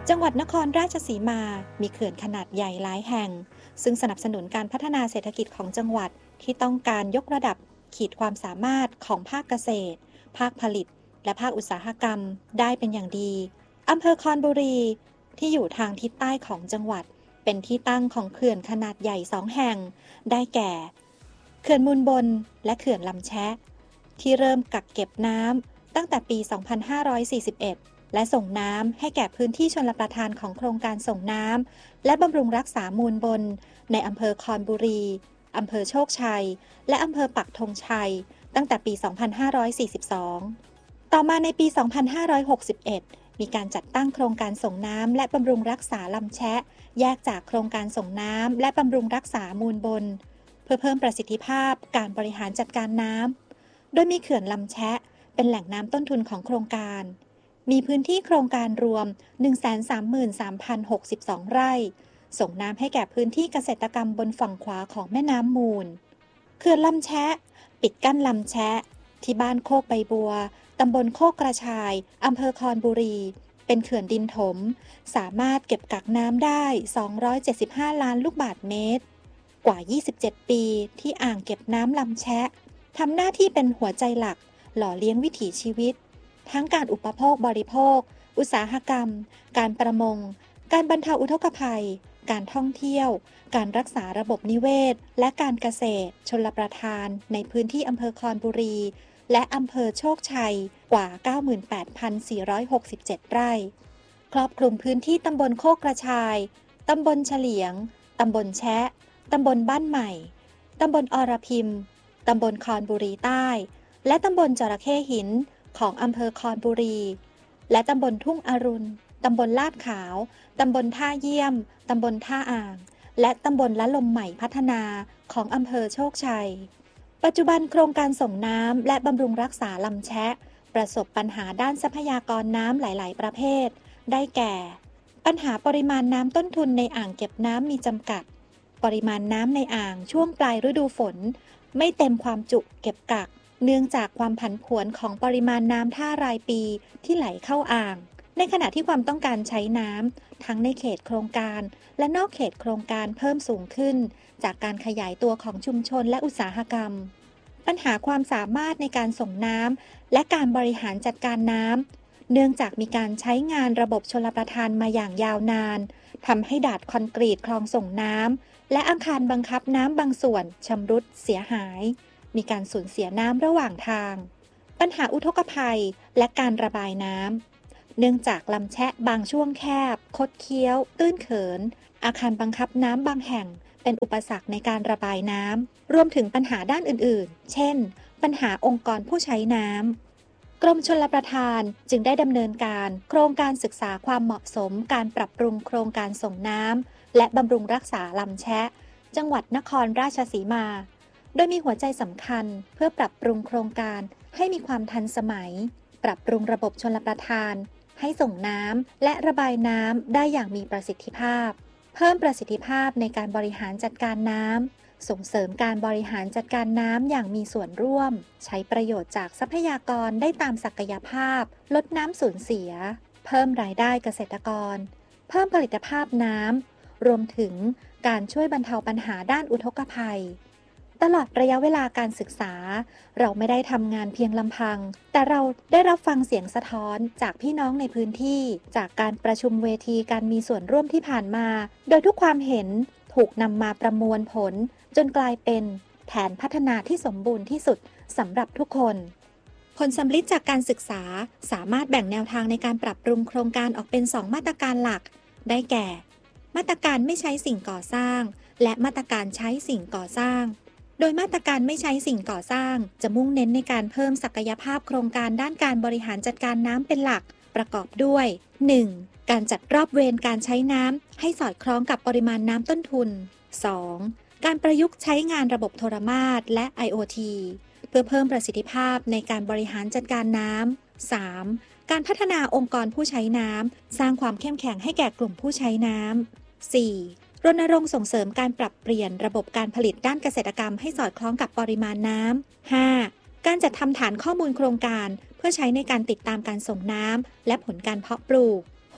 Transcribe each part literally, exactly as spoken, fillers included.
จังหวัดนครราชสีมามีเขื่อนขนาดใหญ่หลายแห่งซึ่งสนับสนุนการพัฒนาเศรษฐกิจของจังหวัดที่ต้องการยกระดับขีดความสามารถของภาคเกษตรภาคผลิตและภาคอุตสาหกรรมได้เป็นอย่างดีอำเภอคอนบุรีที่อยู่ทางทิศใต้ของจังหวัดเป็นที่ตั้งของเขื่อนขนาดใหญ่สองแห่งได้แก่เขื่อนมูลบนและเขื่อนลำแชะที่เริ่มกักเก็บน้ำตั้งแต่ปี สองพันห้าร้อยสี่สิบเอ็ด และส่งน้ำให้แก่พื้นที่ชลประทานของโครงการส่งน้ำและบำรุงรักษามูลบนในอำเภอคอนบุรีอำเภอโชคชัยและอำเภอปักธงชัยตั้งแต่ปี สองพันห้าร้อยสี่สิบสอง ต่อมาในปี สองพันห้าร้อยหกสิบเอ็ด มีการจัดตั้งโครงการส่งน้ำและบำรุงรักษาลำแชะแยกจากโครงการส่งน้ำและบำรุงรักษามูลบนเพื่อเพิ่มประสิทธิภาพการบริหารจัดการน้ำโดยมีเขื่อนลำแชะเป็นแหล่งน้ำต้นทุนของโครงการมีพื้นที่โครงการรวม หนึ่งแสนสามหมื่นสามพันหกสิบสอง ไร่ส่งน้ำให้แก่พื้นที่เกษตรกรรมบนฝั่งขวาของแม่น้ำมูลเขื่อนลำแชะปิดกั้นลำแชะที่บ้านโคกใบบัวตำบลโคกกระชายอำเภอคอนบุรีเป็นเขื่อนดินถมสามารถเก็บกักน้ำได้สองร้อยเจ็ดสิบห้าล้านลูกบาศก์เมตรกว่ายี่สิบเจ็ดปีที่อ่างเก็บน้ำลำแชะทำหน้าที่เป็นหัวใจหลักหล่อเลี้ยงวิถีชีวิตทั้งการอุปโภคบริโภคอุตสาหกรรมการประมงการบรรเทาอุทกภัยการท่องเที่ยวการรักษาระบบนิเวศและการเกษตรชลประทานในพื้นที่อำเภอคอนบุรีและอำเภอโชคชัยกว่า เก้าหมื่นแปดพันสี่ร้อยหกสิบเจ็ด ไร่ครอบคลุมพื้นที่ตำบลโคกกระชายตำบลเฉลียงตำบลแชะตำบลบ้านใหม่ตำบลอรพิมตำบลคอนบุรีใต้และตำบลจระเข้หินของอำเภอคอนบุรีและตำบลทุ่งอรุณตำบลลาดขาวตำบลท่าเยี่ยมตำบลท่าอ่างและตำบลละลมใหม่พัฒนาของอำเภอโชคชัยปัจจุบันโครงการส่งน้ำและบำรุงรักษาลำแชะประสบปัญหาด้านทรัพยากรน้ำหลายๆประเภทได้แก่ปัญหาปริมาณน้ำต้นทุนในอ่างเก็บน้ำมีจำกัดปริมาณน้ำในอ่างช่วงปลายฤดูฝนไม่เต็มความจุเก็บกักเนื่องจากความผันผวนของปริมาณน้ำท่ารายปีที่ไหลเข้าอ่างในขณะที่ความต้องการใช้น้ำทั้งในเขตโครงการและนอกเขตโครงการเพิ่มสูงขึ้นจากการขยายตัวของชุมชนและอุตสาหกรรมปัญหาความสามารถในการส่งน้ำและการบริหารจัดการน้ำเนื่องจากมีการใช้งานระบบชลประทานมาอย่างยาวนานทำให้ดาดคอนกรีตคลองส่งน้ำและอาคารบังคับน้ำบางส่วนชำรุดเสียหายมีการสูญเสียน้ำระหว่างทางปัญหาอุทกภัยและการระบายน้ำเนื่องจากลำแชะบางช่วงแคบคดเคี้ยวตื้นเขินอาคารบังคับน้ำบางแห่งเป็นอุปสรรคในการระบายน้ำรวมถึงปัญหาด้านอื่นๆเช่นปัญหาองค์กรผู้ใช้น้ำกรมชลประทานจึงได้ดำเนินการโครงการศึกษาความเหมาะสมการปรับปรุงโครงการส่งน้ำและบำรุงรักษาลำแชะจังหวัดนครราชสีมาโดยมีหัวใจสำคัญเพื่อปรับปรุงโครงการให้มีความทันสมัยปรับปรุงระบบชลประทานให้ส่งน้ำและระบายน้ำได้อย่างมีประสิทธิภาพเพิ่มประสิทธิภาพในการบริหารจัดการน้ำส่งเสริมการบริหารจัดการน้ำอย่างมีส่วนร่วมใช้ประโยชน์จากทรัพยากรได้ตามศักยภาพลดน้ำสูญเสียเพิ่มรายได้เกษตรกรเพิ่มผลิตภาพน้ำรวมถึงการช่วยบรรเทาปัญหาด้านอุทกภัยตลอดระยะเวลาการศึกษาเราไม่ได้ทำงานเพียงลำพังแต่เราได้รับฟังเสียงสะท้อนจากพี่น้องในพื้นที่จากการประชุมเวทีการมีส่วนร่วมที่ผ่านมาโดยทุกความเห็นถูกนำมาประมวลผลจนกลายเป็นแผนพัฒนาที่สมบูรณ์ที่สุดสำหรับทุกคนผลสำลิดจากการศึกษาสามารถแบ่งแนวทางในการปรับปรุงโครงการออกเป็นสองมาตรการหลักได้แก่มาตรการไม่ใช้สิ่งก่อสร้างและมาตรการใช้สิ่งก่อสร้างโดยมาตรการไม่ใช้สิ่งก่อสร้างจะมุ่งเน้นในการเพิ่มศักยภาพโครงการด้านการบริหารจัดการน้ำเป็นหลักประกอบด้วย หนึ่ง. การจัดรอบเวรการใช้น้ำให้สอดคล้องกับปริมาณน้ำต้นทุน สอง. การประยุกต์ใช้งานระบบโทรมาตรและ ไอ โอ ที เพื่อเพิ่มประสิทธิภาพในการบริหารจัดการน้ำ สาม. การพัฒนาองค์กรผู้ใช้น้ำสร้างความเข้มแข็งให้แก่กลุ่มผู้ใช้น้ำ สี่. รณรงค์ส่งเสริมการปรับเปลี่ยนระบบการผลิตด้านเกษตรกรรมให้สอดคล้องกับปริมาณน้ำ ห้า. การจัดทำฐานข้อมูลโครงการเพื่อใช้ในการติดตามการส่งน้ำและผลการเพาะปลูก หก.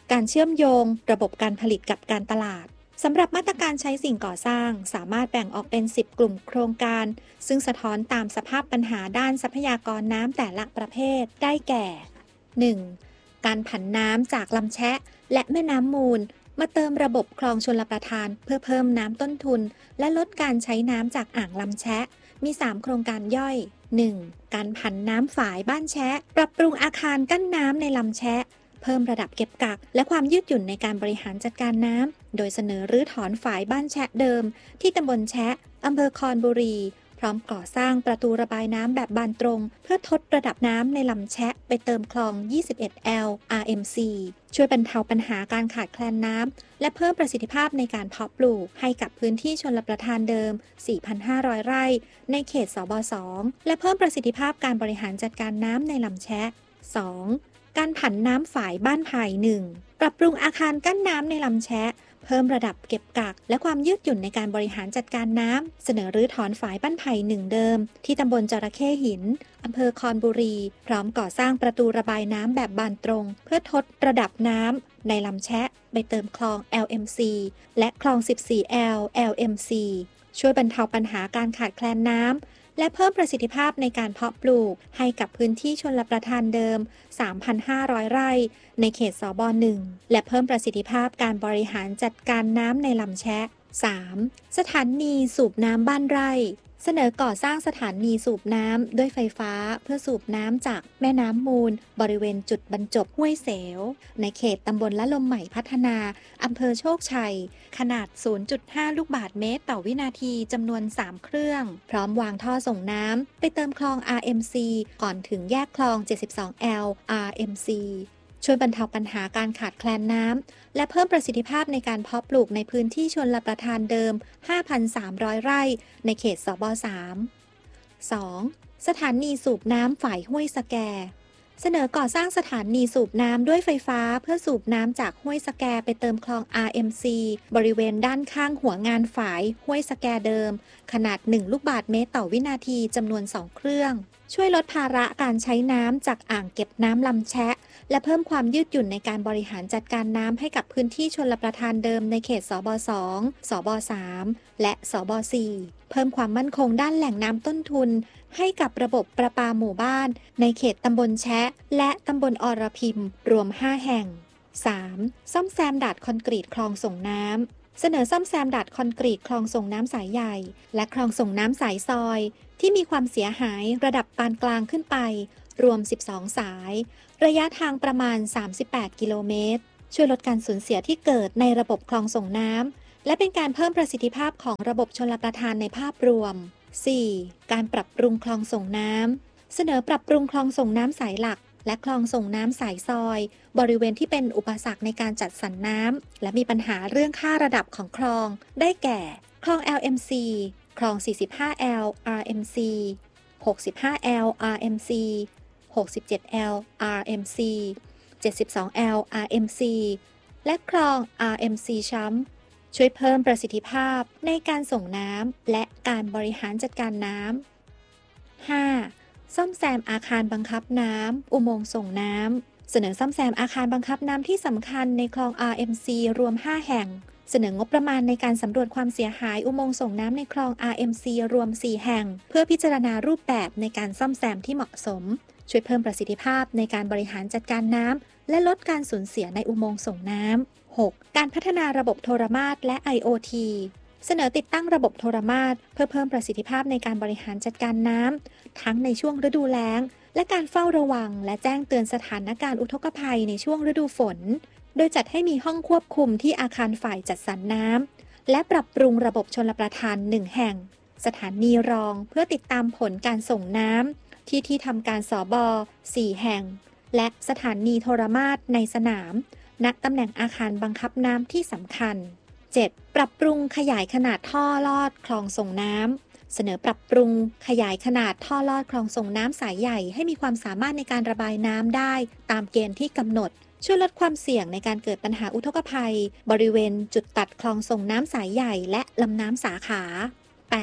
การเชื่อมโยงระบบการผลิตกับการตลาดสำหรับมาตรการใช้สิ่งก่อสร้างสามารถแบ่งออกเป็นสิบกลุ่มโครงการซึ่งสะท้อนตามสภาพปัญหาด้านทรัพยากรน้ำแต่ละประเภทได้แก่ หนึ่ง. การผันน้ำจากลำแชะและแม่น้ำมูลมาเติมระบบคลองชลประทานเพื่อเพิ่มน้ำต้นทุนและลดการใช้น้ำจากอ่างลำแชะมีสามโครงการย่อย หนึ่ง. การผันน้ำฝายบ้านแชะปรับปรุงอาคารกั้นน้ำในลำแชะเพิ่มระดับเก็บกักและความยืดหยุ่นในการบริหารจัดการน้ำโดยเสนอรื้อถอนฝายบ้านแชะเดิมที่ตำบลแชะอำเภอคอนบุรีพร้อมก่อสร้างประตูระบายน้ำแบบบานตรงเพื่อทดระดับน้ำในลำแชะไปเติมคลอง ยี่สิบเอ็ด แอล อาร์ เอ็ม ซี ช่วยบรรเทาปัญหาการขาดแคลนน้ำและเพิ่มประสิทธิภาพในการเพาะปลูกให้กับพื้นที่ชลประทานเดิม สี่พันห้าร้อย ไร่ในเขตสบสองและเพิ่มประสิทธิภาพการบริหารจัดการน้ำในลำแชะ สอง. การผันน้ำฝายบ้านไผ่ หนึ่ง. ปรับปรุงอาคารกั้นน้ำในลำแชะเพิ่มระดับเก็บกักและความยืดหยุ่นในการบริหารจัดการน้ำเสนอรื้อถอนฝายบ้านไผ่หนึ่งเดิมที่ตำบลจระเข้หินอำเภอคอนบุรีพร้อมก่อสร้างประตูระบายน้ำแบบบานตรงเพื่อทดระดับน้ำในลำแชะไปเติมคลอง แอล เอ็ม ซี และคลอง สิบสี่ แอล แอล เอ็ม ซี ช่วยบรรเทาปัญหาการขาดแคลนน้ำและเพิ่มประสิทธิภาพในการเพาะปลูกให้กับพื้นที่ชลประทานเดิม สามพันห้าร้อย ไร่ในเขตสบหนึ่งและเพิ่มประสิทธิภาพการบริหารจัดการน้ำในลำแชะ สาม. สถานีสูบน้ำบ้านไร่เสนอก่อสร้างสถานีสูบน้ำด้วยไฟฟ้าเพื่อสูบน้ำจากแม่น้ำมูลบริเวณจุดบรรจบห้วยเสวในเขตตำบลละลมใหม่พัฒนาอำเภอโชคชัยขนาด ศูนย์จุดห้า ลูกบาศก์เมตรต่อวินาทีจำนวน สาม เครื่องพร้อมวางท่อส่งน้ำไปเติมคลอง อาร์ เอ็ม ซี ก่อนถึงแยกคลอง เจ็ดสิบสอง แอล อาร์ เอ็ม ซี ช่วยบรรเทาปัญหาการขาดแคลนน้ำและเพิ่มประสิทธิภาพในการเพาะปลูกในพื้นที่ชลประทานเดิม ห้าพันสามร้อย ไร่ในเขตสบสาม สอง. สถานีสูบน้ำฝายห้วยสแกเสนอก่อสร้างสถานีสูบน้ำด้วยไฟฟ้าเพื่อสูบน้ำจากห้วยสแกไปเติมคลอง อาร์ เอ็ม ซี บริเวณด้านข้างหัวงานฝายห้วยสแกเดิมขนาด หนึ่ง ลูกบาศก์เมตรต่อวินาทีจำนวน สอง เครื่องช่วยลดภาระการใช้น้ำจากอ่างเก็บน้ำลำแชะและเพิ่มความยืดหยุ่นในการบริหารจัดการน้ำให้กับพื้นที่ชลประทานเดิมในเขตสบสองสบสามและสบสี่เพิ่มความมั่นคงด้านแหล่งน้ำต้นทุนให้กับระบบประปาหมู่บ้านในเขตตำบลแชะและตำบลอรพิมรวม ห้า แห่ง สาม. ซ่อมแซมดาดคอนกรีตคลองส่งน้ำเสนอซ่อมแซมดาดคอนกรีตคลองส่งน้ำสายใหญ่และคลองส่งน้ำสายซอยที่มีความเสียหายระดับปานกลางขึ้นไปรวม สิบสอง สายระยะทางประมาณ สามสิบแปด กิโลเมตรช่วยลดการสูญเสียที่เกิดในระบบคลองส่งน้ำและเป็นการเพิ่มประสิทธิภาพของระบบชลประทานในภาพรวม สี่. การปรับปรุงคลองส่งน้ำเสนอปรับปรุงคลองส่งน้ำสายหลักและคลองส่งน้ำสายซอยบริเวณที่เป็นอุปสรรคในการจัดสรรน้ำและมีปัญหาเรื่องค่าระดับของคลองได้แก่คลอง แอล เอ็ม ซี คลอง สี่สิบห้า แอล อาร์ เอ็ม ซี หกสิบห้า แอล อาร์ เอ็ม ซี หกสิบเจ็ด แอล อาร์ เอ็ม ซี เจ็ดสิบสอง แอล อาร์ เอ็ม ซี และคลอง อาร์ เอ็ม ซี ช้ำช่วยเพิ่มประสิทธิภาพในการส่งน้ำและการบริหารจัดการน้ำ ห้า. ซ่อมแซมอาคารบังคับน้ำอุโมงค์ส่งน้ำเสนอซ่อมแซมอาคารบังคับน้ำที่สำคัญในคลอง อาร์ เอ็ม ซี รวม ห้า แห่งเสนองบประมาณในการสำรวจความเสียหายอุโมงค์ส่งน้ำในคลอง อาร์ เอ็ม ซี รวม สี่ แห่งเพื่อพิจารณารูปแบบในการซ่อมแซมที่เหมาะสมช่วยเพิ่มประสิทธิภาพในการบริหารจัดการน้ำและลดการสูญเสียในอุโมงค์ส่งน้ำ หก. การพัฒนาระบบโทรมาตรและ ไอ โอ ที เสนอติดตั้งระบบโทรมาตรเพื่อเพิ่มประสิทธิภาพในการบริหารจัดการน้ำทั้งในช่วงฤดูแล้งและการเฝ้าระวังและแจ้งเตือนสถานการณ์อุทกภัยในช่วงฤดูฝนโดยจัดให้มีห้องควบคุมที่อาคารฝ่ายจัดสรรน้ำและปรับปรุงระบบชลประทานหนึ่งแห่งสถานีรองเพื่อติดตามผลการส่งน้ำที่ที่ทำการสบสี่แห่งและสถานีโทรมาตรในสนามณตำแหน่งอาคารบังคับน้ำที่สำคัญ เจ็ด. ปรับปรุงขยายขนาดท่อลอดคลองส่งน้ำเสนอปรับปรุงขยายขนาดท่อลอดคลองส่งน้ำสายใหญ่ให้มีความสามารถในการระบายน้ำได้ตามเกณฑ์ที่กำหนดช่วยลดความเสี่ยงในการเกิดปัญหาอุทกภัยบริเวณจุดตัดคลองส่งน้ำสายใหญ่และลำน้ำสาขา แปด.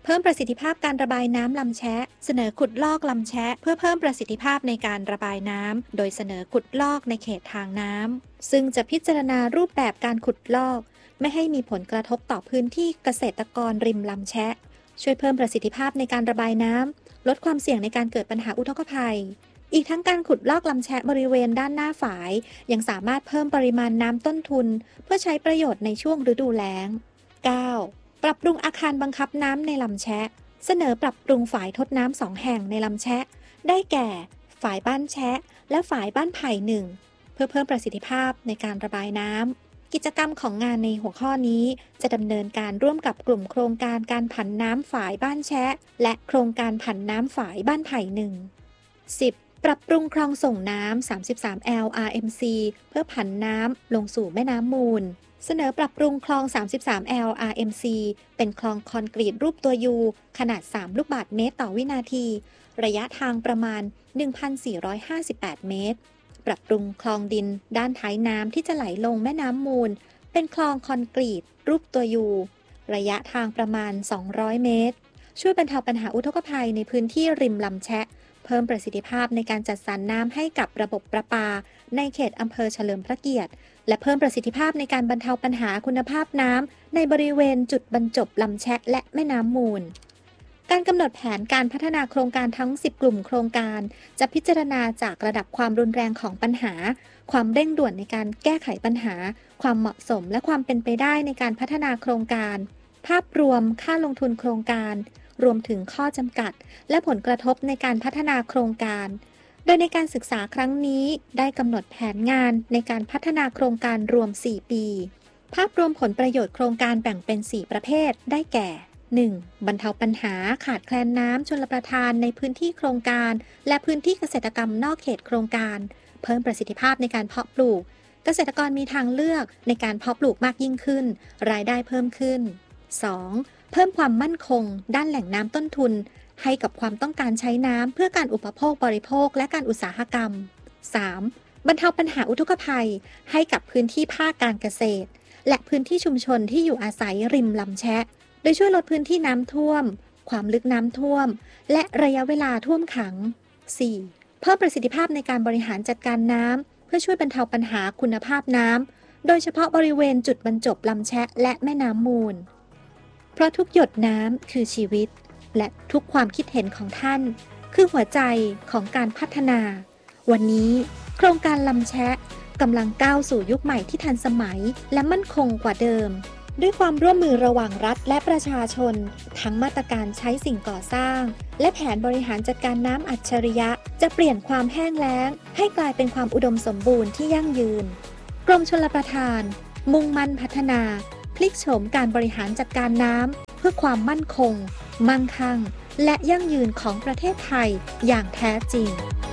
เพิ่มประสิทธิภาพการระบายน้ำลำแชะเสนอขุดลอกลำแชะเพื่อเพิ่มประสิทธิภาพในการระบายน้ำโดยเสนอขุดลอกในเขตทางน้ำซึ่งจะพิจารณารูปแบบการขุดลอกไม่ให้มีผลกระทบต่อพื้นที่เกษตรกรริมลำแชะช่วยเพิ่มประสิทธิภาพในการระบายน้ำลดความเสี่ยงในการเกิดปัญหาอุทกภัยอีกทั้งการขุดลอกลำแชะบริเวณด้านหน้าฝายยังสามารถเพิ่มปริมาณน้ำต้นทุนเพื่อใช้ประโยชน์ในช่วงฤดูแล้ง เก้า. ปรับปรุงอาคารบังคับน้ำในลำแชะเสนอปรับปรุงฝายทดน้ำสองแห่งในลำแชะได้แก่ฝายบ้านแชะและฝายบ้านไผ่หนึ่งเพื่อเพิ่มประสิทธิภาพในการระบายน้ำกิจกรรมของงานในหัวข้อนี้จะดำเนินการร่วมกับกลุ่มโครงการการผันน้ำฝายบ้านแชะและโครงการผันน้ำฝายบ้านไผ่หนึ่ง สิบ. ปรับปรุงคลองส่งน้ำ สามสิบสาม แอล อาร์ เอ็ม ซี เพื่อผันน้ำลงสู่แม่น้ำมูลเสนอปรับปรุงคลอง สามสิบสาม แอล อาร์ เอ็ม ซี เป็นคลองคอนกรีตรูปตัวยูขนาด สาม ลูกบาศก์เมตรต่อวินาทีระยะทางประมาณ หนึ่งพันสี่ร้อยห้าสิบแปด เมตรปรับปรุงคลองดินด้านท้ายน้ำที่จะไหลลงแม่น้ำมูลเป็นคลองคอนกรีตรูปตัวยูระยะทางประมาณ สองร้อย เมตรช่วยบรรเทาปัญหาอุทกภัยในพื้นที่ริมลำแชะเพิ่มประสิทธิภาพในการจัดสรรน้ำให้กับระบบประปาในเขตอำเภอเฉลิมพระเกียรติและเพิ่มประสิทธิภาพในการบรรเทาปัญหาคุณภาพน้ำในบริเวณจุดบรรจบลำแชะและแม่น้ำมูลการกำหนดแผนการพัฒนาโครงการทั้งสิบกลุ่มโครงการจะพิจารณาจากระดับความรุนแรงของปัญหาความเร่งด่วนในการแก้ไขปัญหาความเหมาะสมและความเป็นไปได้ในการพัฒนาโครงการภาพรวมค่าลงทุนโครงการรวมถึงข้อจำกัดและผลกระทบในการพัฒนาโครงการโดยในการศึกษาครั้งนี้ได้กำหนดแผนงานในการพัฒนาโครงการรวมสี่ปีภาพรวมผลประโยชน์โครงการแบ่งเป็นสี่ประเภทได้แก่ หนึ่ง. บรรเทาปัญหาขาดแคลนน้ำชลประทานในพื้นที่โครงการและพื้นที่เกษตรกรรมนอกเขตโครงการเพิ่มประสิทธิภาพในการเพาะปลูกเกษตรกรมีทางเลือกในการเพาะปลูกมากยิ่งขึ้นรายได้เพิ่มขึ้น สอง. เพิ่มความมั่นคงด้านแหล่งน้ำต้นทุนให้กับความต้องการใช้น้ำเพื่อการอุปโภคบริโภคและการอุตสาหกรรม สาม. บรรเทาปัญหาอุทกภัยให้กับพื้นที่ภาคการเกษตรและพื้นที่ชุมชนที่อยู่อาศัยริมลำแชะโดยช่วยลดพื้นที่น้ำท่วมความลึกน้ำท่วมและระยะเวลาท่วมขัง สี่. เพิ่มประสิทธิภาพในการบริหารจัดการน้ำเพื่อช่วยบรรเทาปัญหาคุณภาพน้ำโดยเฉพาะบริเวณจุดบรรจบลำแชะและแม่น้ำมูลเพราะทุกหยดน้ำคือชีวิตและทุกความคิดเห็นของท่านคือหัวใจของการพัฒนาวันนี้โครงการลำแชะกำลังก้าวสู่ยุคใหม่ที่ทันสมัยและมั่นคงกว่าเดิมด้วยความร่วมมือระหว่างรัฐและประชาชนทั้งมาตรการใช้สิ่งก่อสร้างและแผนบริหารจัดการน้ำอัจฉริยะจะเปลี่ยนความแห้งแล้งให้กลายเป็นความอุดมสมบูรณ์ที่ยั่งยืนกรมชลประทานมุ่งมั่นพัฒนาพลิกโฉมการบริหารจัดการน้ำเพื่อความมั่นคงมั่งคั่งและยั่งยืนของประเทศไทยอย่างแท้จริง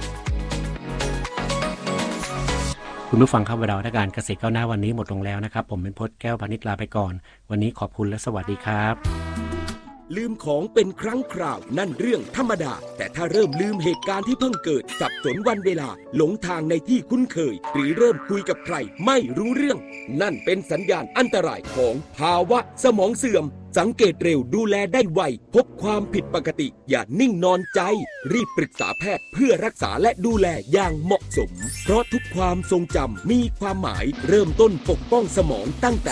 คุณผู้ฟังครับเวลาราชการเกษตรก้าวหน้าวันนี้หมดลงแล้วนะครับผมเป็นพจน์แก้วพานิชลาไปก่อนวันนี้ขอบคุณและสวัสดีครับลืมของเป็นครั้งคราวนั่นเรื่องธรรมดาแต่ถ้าเริ่มลืมเหตุการณ์ที่เพิ่งเกิดสับสนวันเวลาหลงทางในที่คุ้นเคยหรือเริ่มคุยกับใครไม่รู้เรื่องนั่นเป็นสัญญาณอันตรายของภาวะสมองเสื่อมสังเกตเร็วดูแลได้ไวพบความผิดปกติอย่านิ่งนอนใจรีบปรึกษาแพทย์เพื่อรักษาและดูแลอย่างเหมาะสมเพราะทุกความทรงจำมีความหมายเริ่มต้นปกป้องสมองตั้งแต่